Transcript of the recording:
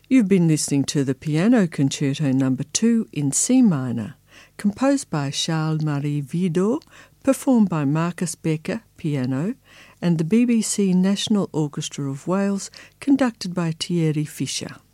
You've been listening to the Piano Concerto No. 2 in C minor, composed by Charles-Marie Widor, performed by Marcus Becker, piano, and the BBC National Orchestra of Wales, conducted by Thierry Fischer.